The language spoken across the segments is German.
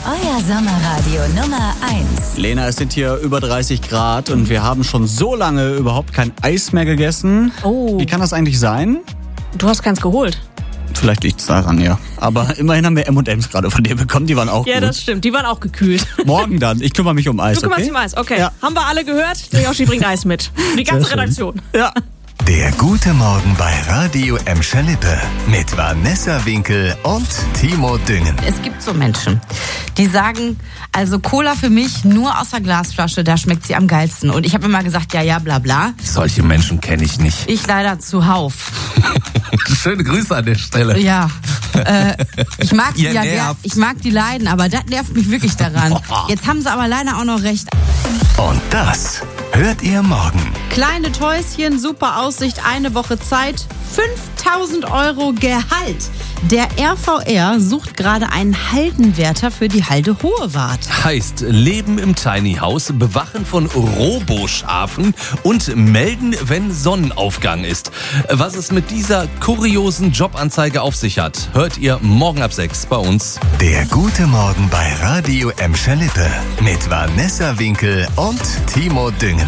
Euer Sommerradio Nummer 1. Lena, es sind hier über 30 Grad und wir haben schon so lange überhaupt kein Eis mehr gegessen. Oh. Wie kann das eigentlich sein? Du hast keins geholt. Vielleicht liegt es daran, ja. Aber immerhin haben wir M&M's gerade von dir bekommen, die waren auch gut. Ja, das stimmt, die waren auch gekühlt. Morgen dann, ich kümmere mich um Eis, Du kümmerst dich okay? um Eis, okay. Ja. Haben wir alle gehört? Der Yoshi bringt Eis mit. Für die ganze Sehr schön. Redaktion. Ja. Der gute Morgen bei Radio Emscher Lippe mit Vanessa Winkel und Timo Düngen. Es gibt so Menschen, die sagen, also Cola für mich nur aus der Glasflasche, da schmeckt sie am geilsten. Und ich habe immer gesagt, ja, bla bla. Solche Menschen kenne ich nicht. Ich leider zuhauf. Schöne Grüße an der Stelle. Ja, ich mag die Ihr ja, nervt. ich mag die leiden, aber das nervt mich wirklich daran. Jetzt haben sie aber leider auch noch recht. Und das hört ihr morgen. Kleine Täuschen, super Aussicht, eine Woche Zeit, 5.000 € Gehalt. Der RVR sucht gerade einen Haldenwärter für die Halde Hohewart. Heißt, Leben im Tiny House, Bewachen von Roboschafen und melden, wenn Sonnenaufgang ist. Was es mit dieser kuriosen Jobanzeige auf sich hat, hört ihr morgen ab 6 bei uns. Der gute Morgen bei Radio Emscher Lippe mit Vanessa Winkel und Timo Düngen.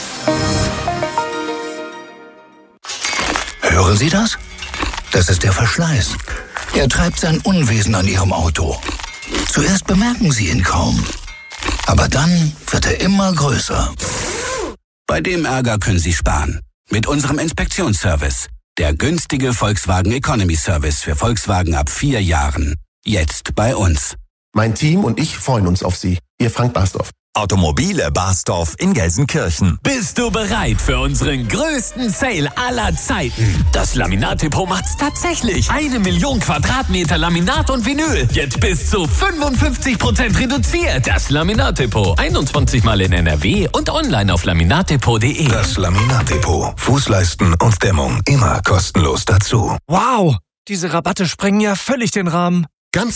Hören Sie das? Das ist der Verschleiß. Er treibt sein Unwesen an Ihrem Auto. Zuerst bemerken Sie ihn kaum. Aber dann wird er immer größer. Bei dem Ärger können Sie sparen. Mit unserem Inspektionsservice. Der günstige Volkswagen Economy Service für Volkswagen ab 4 Jahren. Jetzt bei uns. Mein Team und ich freuen uns auf Sie. Ihr Frank Bastorf. Automobile Bastorf in Gelsenkirchen. Bist du bereit für unseren größten Sale aller Zeiten? Das Laminat-Depot macht's tatsächlich. 1 Million Quadratmeter Laminat und Vinyl. Jetzt bis zu 55% reduziert. Das Laminat-Depot. 21 Mal in NRW und online auf laminatdepot.de. Das Laminat-Depot. Fußleisten und Dämmung immer kostenlos dazu. Wow, diese Rabatte sprengen ja völlig den Rahmen.